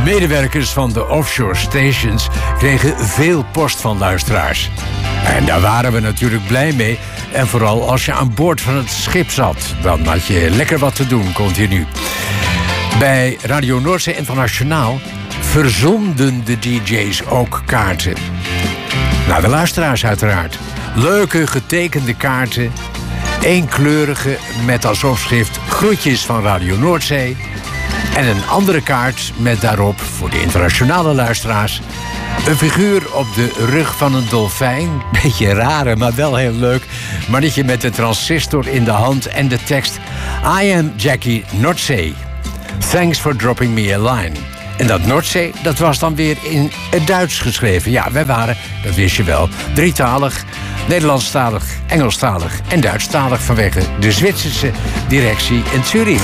Medewerkers van de offshore stations kregen veel post van luisteraars. En daar waren we natuurlijk blij mee. En vooral als je aan boord van het schip zat. Dan had je lekker wat te doen, continu. Bij Radio Noordzee Internationaal verzonden de DJ's ook kaarten. Naar de luisteraars uiteraard. Leuke getekende kaarten. Eenkleurige met als opschrift groetjes van Radio Noordzee. En een andere kaart met daarop, voor de internationale luisteraars, een figuur op de rug van een dolfijn. Beetje rare, maar wel heel leuk. Mannetje met een transistor in de hand en de tekst: I am Jackie Noordzee. Thanks for dropping me a line. En dat Noordzee, dat was dan weer in het Duits geschreven. Ja, wij waren, dat wist je wel, drietalig. Nederlandstalig, Engelstalig en Duitsstalig vanwege de Zwitserse directie in Zurich.